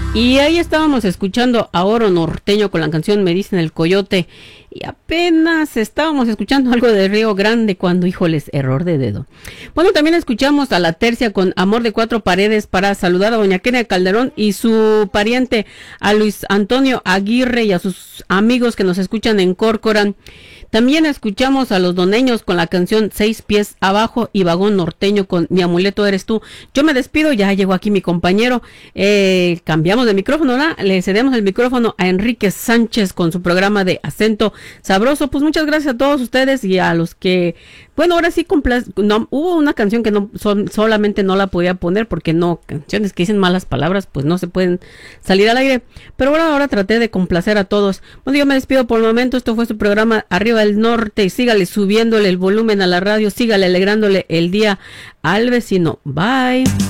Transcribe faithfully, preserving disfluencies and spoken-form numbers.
Y ahí estábamos escuchando a Oro Norteño con la canción Me Dicen el Coyote. Y apenas estábamos escuchando algo de Río Grande cuando, híjoles, error de dedo. Bueno, también escuchamos a La Tercia con Amor de Cuatro Paredes para saludar a doña Kenia Calderón y su pariente a Luis Antonio Aguirre y a sus amigos que nos escuchan en Córcoran. También escuchamos a los doneños con la canción Seis Pies Abajo y Vagón Norteño con Mi Amuleto Eres Tú. Yo me despido, ya llegó aquí mi compañero. Eh, cambiamos de micrófono, ¿no? Le cedemos el micrófono a Enrique Sánchez con su programa de Acento Sabroso. Pues muchas gracias a todos ustedes y a los que, bueno, ahora sí, no, hubo una canción que no son, solamente no la podía poner porque no, canciones que dicen malas palabras, pues no se pueden salir al aire. Pero bueno, ahora traté de complacer a todos. Bueno, yo me despido por el momento. Esto fue su programa Arriba del Norte y sígale subiéndole el volumen a la radio, sígale alegrándole el día al vecino. Bye.